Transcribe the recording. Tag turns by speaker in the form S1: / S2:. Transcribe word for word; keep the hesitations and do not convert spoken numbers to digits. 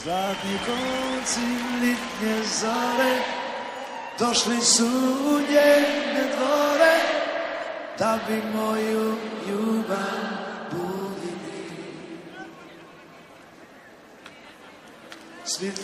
S1: Zlatni konci litnje zore došli su u njene dvore da bi moju ljubav budili. Svi